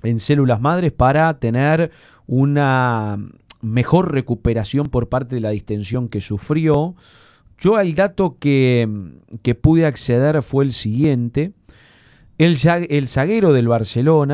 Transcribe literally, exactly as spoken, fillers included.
en células madres para tener una mejor recuperación por parte de la distensión que sufrió. Yo el dato que, que pude acceder fue el siguiente. El, el zaguero del Barcelona